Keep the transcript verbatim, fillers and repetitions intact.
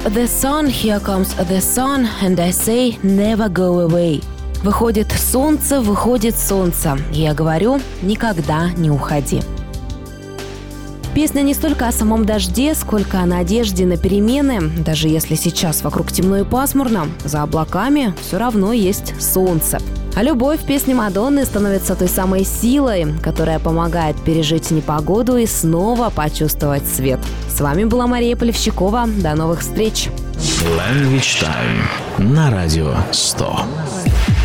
the sun, here comes the sun, and I say never go away. Выходит солнце, выходит солнце. Я говорю, никогда не уходи. Песня не столько о самом дожде, сколько о надежде на перемены. Даже если сейчас вокруг темно и пасмурно, за облаками все равно есть солнце. А любовь в песне Мадонны становится той самой силой, которая помогает пережить непогоду и снова почувствовать свет. С вами была Мария Полевщикова. До новых встреч! Language Time на радио сто.